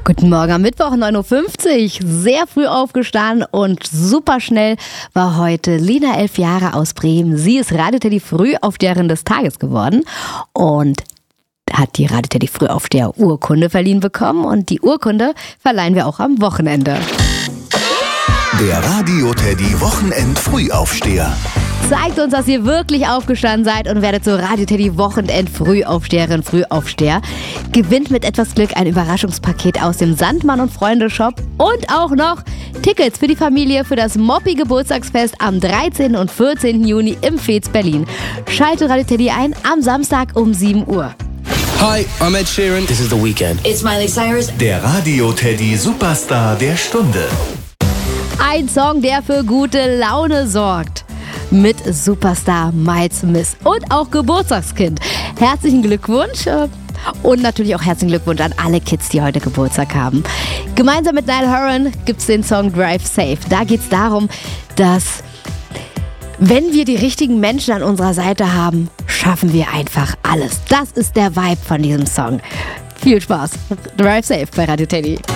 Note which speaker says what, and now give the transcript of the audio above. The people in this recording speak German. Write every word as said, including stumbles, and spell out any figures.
Speaker 1: Guten Morgen am Mittwoch, neun Uhr fünfzig. Sehr früh aufgestanden und super schnell war heute Lina, elf Jahre aus Bremen. Sie ist Radio Teddy Frühaufsteherin des Tages geworden und hat die Radio Teddy Frühaufsteher Urkunde verliehen bekommen. Und die Urkunde verleihen wir auch am Wochenende.
Speaker 2: Der Radio Teddy Wochenend Frühaufsteher.
Speaker 1: Zeigt uns, dass ihr wirklich aufgestanden seid und werdet zur Radio Teddy Wochenend Frühaufsteherin, Frühaufsteher. Gewinnt mit etwas Glück ein Überraschungspaket aus dem Sandmann und Freunde Shop und auch noch Tickets für die Familie für das Moppi Geburtstagsfest am dreizehnten und vierzehnten Juni im Fez Berlin. Schaltet Radio Teddy ein am Samstag um sieben Uhr.
Speaker 3: Hi, I'm Ed Sheeran.
Speaker 4: This is The Weeknd.
Speaker 5: It's Miley Cyrus.
Speaker 2: Der Radio Teddy Superstar der Stunde.
Speaker 1: Ein Song, der für gute Laune sorgt. Mit Superstar Miles Smith und auch Geburtstagskind. Herzlichen Glückwunsch und natürlich auch herzlichen Glückwunsch an alle Kids, die heute Geburtstag haben. Gemeinsam mit Niall Horan gibt es den Song Drive Safe. Da geht es darum, dass wenn wir die richtigen Menschen an unserer Seite haben, schaffen wir einfach alles. Das ist der Vibe von diesem Song. Viel Spaß. Drive Safe bei Radio Teddy.